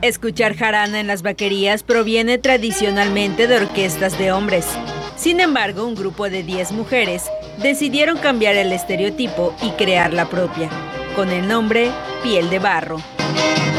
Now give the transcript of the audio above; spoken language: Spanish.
Escuchar jarana en las vaquerías proviene tradicionalmente de orquestas de hombres. Sin embargo, un grupo de 10 mujeres decidieron cambiar el estereotipo y crear la propia, con el nombre Piel de Barro.